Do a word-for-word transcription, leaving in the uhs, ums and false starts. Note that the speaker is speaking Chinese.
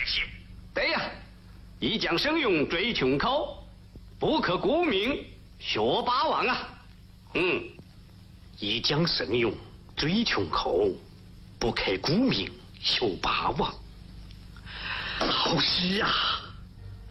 些。 对呀，一将生勇追穷寇，不可沽名学霸王啊！嗯， 一将生勇追穷寇，不可沽名学霸王。好诗啊！